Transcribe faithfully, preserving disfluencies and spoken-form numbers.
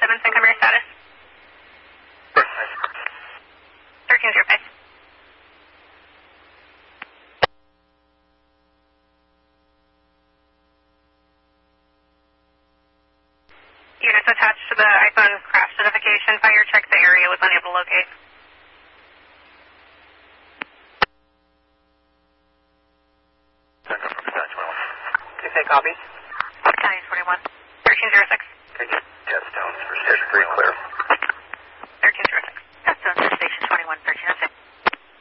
Edmondson, come here, status. thirteen zero five. Units attached to the iPhone crash notification. Fire check the area was unable to locate. Okay, copy. County twenty-one. thirteen zero six. Okay, Jetstones for Station three clear. thirteen zero six. Jetstones for Station twenty-one, thirteen oh six.